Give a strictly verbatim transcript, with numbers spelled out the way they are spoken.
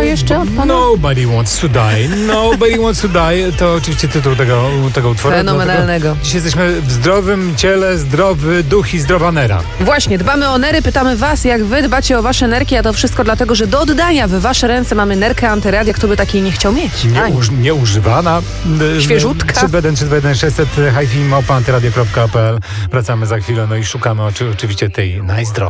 jeszcze od pana? Nobody wants to die. Nobody wants to die. To oczywiście tytuł tego, tego utworu. Fenomenalnego. Dziś jesteśmy w zdrowym ciele, zdrowy duch i zdrowa nera. Właśnie, dbamy o nery, pytamy was, jak wy dbacie o wasze nerki, a to wszystko dlatego, że do oddania w wasze ręce mamy nerkę antyradia, kto by takiej nie chciał mieć. Nieuż, nieużywana. Świeżutka. trzy dwa jeden trzy dwa jeden sześćset hi fi małpa antyradio kropka p l. Wracamy za chwilę, no i szukamy oczy, oczywiście tej najzdrowszej.